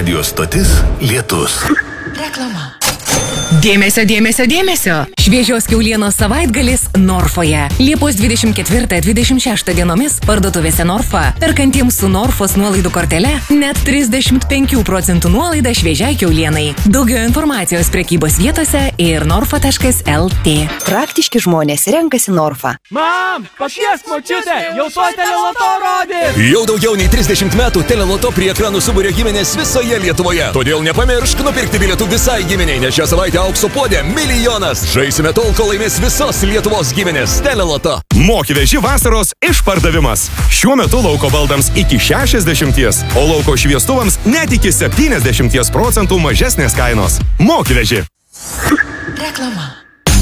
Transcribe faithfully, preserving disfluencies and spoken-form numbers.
Radio stotis Lietus. Reklama. Dėmesio, dėmesio, dėmesio. Šviežios kiaulienos savaitgalis Norfoje. Liepos dvidešimt ketvirtą dvidešimt šeštą dienomis parduotuvėse Norfa. Perkantiems su Norfos nuolaidų kortele net trisdešimt penkių procentų nuolaida šviežiai kiaulienai. Daugiau informacijos prekybos vietose ir norfa taškas el tė. Praktiški žmonės renkasi Norfa. Mam, pakviesk močiutę, jau tuoj Teleloto rodys. Jau daugiau nei trisdešimt metų Teleloto prie ekranų suburia giminės visoje Lietuvoje. Todėl nepamiršk nupirkti bilietų visai giminiai, nes šią savaitę aukso puodė milijonas. Žaisime tol, kol laimės visos Lietuvos giminės. Teleloto. Moki veži vasaros išpardavimas. Šiuo metu lauko baldams iki šešiasdešimties, o lauko šviestuvams net iki septyniasdešimties procentų mažesnės kainos. Moki veži. Reklama.